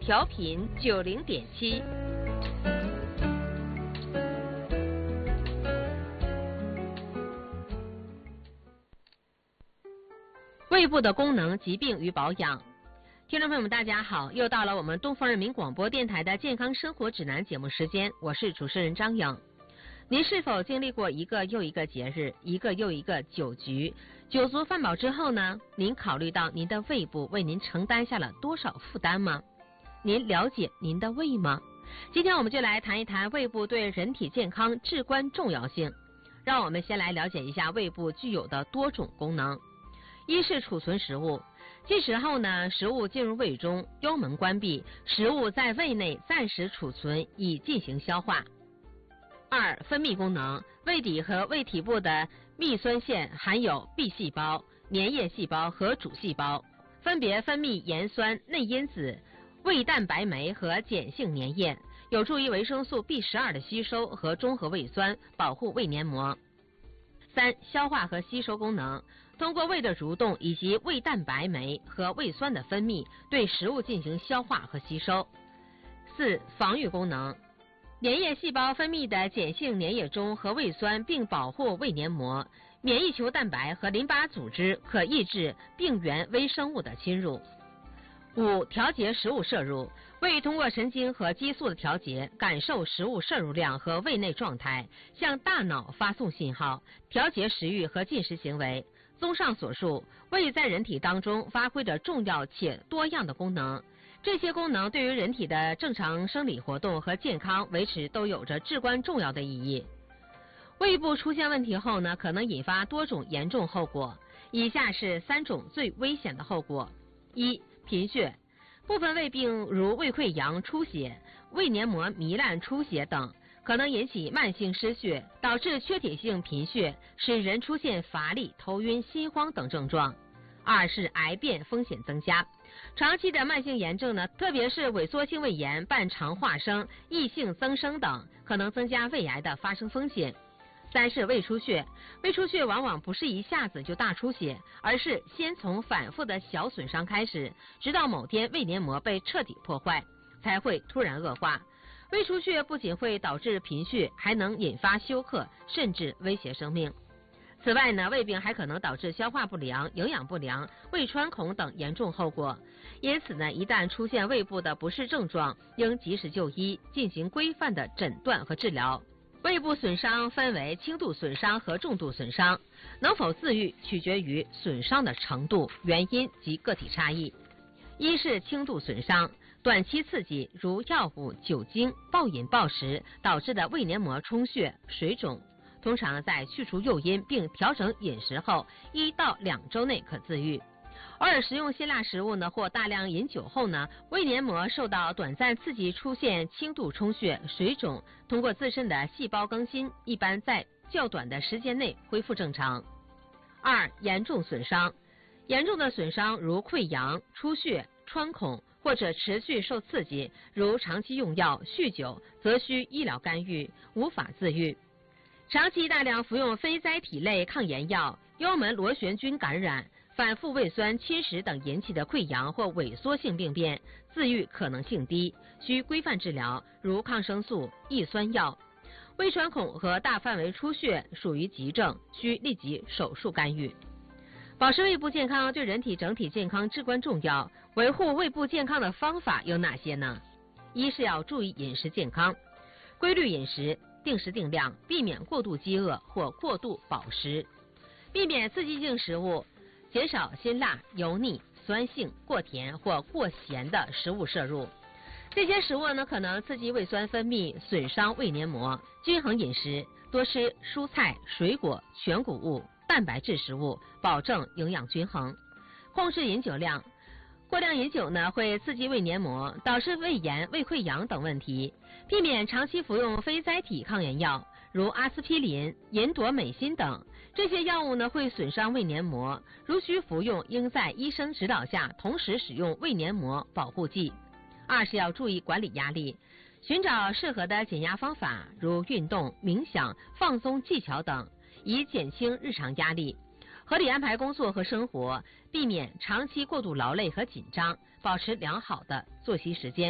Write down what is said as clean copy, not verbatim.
调频90.7。胃部的功能、疾病与保养。听众朋友们，大家好，又到了我们东方人民广播电台的健康生活指南节目时间，我是主持人张颖。您是否经历过一个又一个节日，一个又一个酒局？酒足饭饱之后呢，您考虑到您的胃部为您承担下了多少负担吗？您了解您的胃吗？今天我们就来谈一谈胃部对人体健康至关重要性。让我们先来了解一下胃部具有的多种功能。一是储存食物，进食后呢，食物进入胃中，幽门关闭，食物在胃内暂时储存以进行消化。二、分泌功能，胃底和胃体部的泌酸腺含有 B 细胞、粘液细胞和主细胞，分别分泌盐酸、内因子、胃蛋白酶和碱性粘液，有助于维生素 B12 的吸收和中和胃酸，保护胃黏膜。三、消化和吸收功能，通过胃的蠕动以及胃蛋白酶和胃酸的分泌，对食物进行消化和吸收。四、防御功能，粘液细胞分泌的碱性粘液中和胃酸，并保护胃黏膜。免疫球蛋白和淋巴组织可抑制病原微生物的侵入。五、调节食物摄入，胃通过神经和激素的调节，感受食物摄入量和胃内状态，向大脑发送信号，调节食欲和进食行为。综上所述，胃在人体当中发挥着重要且多样的功能，这些功能对于人体的正常生理活动和健康维持都有着至关重要的意义。胃部出现问题后呢，可能引发多种严重后果，以下是3种最危险的后果。一、贫血，部分胃病如胃溃疡、出血、胃黏膜糜烂出血等，可能引起慢性失血，导致缺铁性贫血，使人出现乏力、头晕、心慌等症状。二是癌变风险增加，长期的慢性炎症呢，特别是萎缩性胃炎、半肠化生、异性增生等，可能增加胃癌的发生风险。三是胃出血，胃出血往往不是一下子就大出血，而是先从反复的小损伤开始，直到某天胃黏膜被彻底破坏，才会突然恶化。胃出血不仅会导致贫血，还能引发休克，甚至威胁生命。此外呢，胃病还可能导致消化不良、营养不良、胃穿孔等严重后果。因此呢，一旦出现胃部的不适症状，应及时就医，进行规范的诊断和治疗。胃部损伤分为轻度损伤和重度损伤，能否自愈取决于损伤的程度、原因及个体差异。一是轻度损伤，短期刺激如药物、酒精、暴饮暴食导致的胃黏膜充血、水肿，通常在去除诱因并调整饮食后1到2周内可自愈。偶尔食用辛辣食物呢，或大量饮酒后呢，胃黏膜受到短暂刺激，出现轻度充血、水肿，通过自身的细胞更新，一般在较短的时间内恢复正常。二、严重损伤，严重的损伤如溃疡、出血、穿孔或者持续受刺激，如长期用药、酗酒，则需医疗干预，无法自愈。长期大量服用非甾体类抗炎药、幽门螺旋菌感染、反复胃酸侵蚀等引起的溃疡或萎缩性病变，自愈可能性低，需规范治疗，如抗生素、抑酸药。胃穿孔和大范围出血属于急症，需立即手术干预。保持胃部健康对人体整体健康至关重要，维护胃部健康的方法有哪些呢？一是要注意饮食健康，规律饮食，定时定量，避免过度饥饿或过度饱食，避免刺激性食物，减少辛辣、油腻、酸性、过甜或过咸的食物摄入。这些食物呢，可能刺激胃酸分泌，损伤胃黏膜。均衡饮食，多吃蔬菜、水果、全谷物、蛋白质食物，保证营养均衡。控制饮酒量，过量饮酒呢，会刺激胃黏膜，导致胃炎、胃溃疡等问题。避免长期服用非甾体抗炎药，如阿司匹林、银朵美辛等。这些药物呢，会损伤胃黏膜，如需服用，应在医生指导下同时使用胃黏膜保护剂。二是要注意管理压力，寻找适合的减压方法，如运动、冥想、放松技巧等，以减轻日常压力。合理安排工作和生活，避免长期过度劳累和紧张，保持良好的作息时间。